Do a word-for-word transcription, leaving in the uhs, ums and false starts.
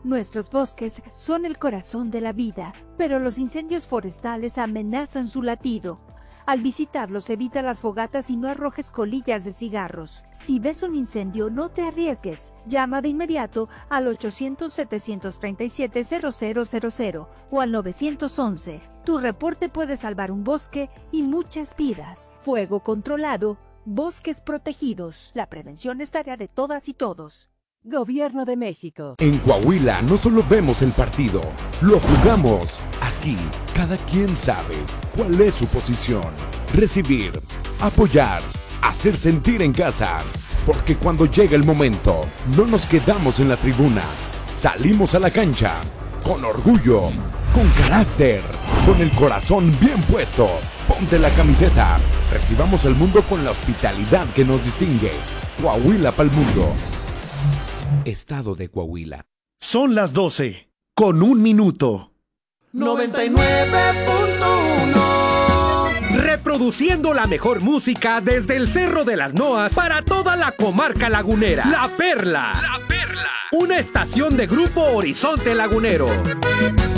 Nuestros bosques son el corazón de la vida, pero los incendios forestales amenazan su latido. Al visitarlos, evita las fogatas y no arrojes colillas de cigarros. Si ves un incendio, no te arriesgues. Llama de inmediato al ochocientos, setecientos treinta y siete, cero cero cero cero o al nueve once. Tu reporte puede salvar un bosque y muchas vidas. Fuego controlado, bosques protegidos. La prevención es tarea de todas y todos. Gobierno de México. En Coahuila no solo vemos el partido, lo jugamos. Aquí, cada quien sabe cuál es su posición. Recibir, apoyar, hacer sentir en casa. Porque cuando llega el momento, no nos quedamos en la tribuna. Salimos a la cancha, con orgullo, con carácter, con el corazón bien puesto. Ponte la camiseta. Recibamos el mundo con la hospitalidad que nos distingue. Coahuila pa'l mundo. Estado de Coahuila. Son las doce, con un minuto. noventa y nueve punto uno. Reproduciendo la mejor música desde el Cerro de las Noas para toda la comarca lagunera. La Perla. La Perla. Una estación de Grupo Horizonte Lagunero.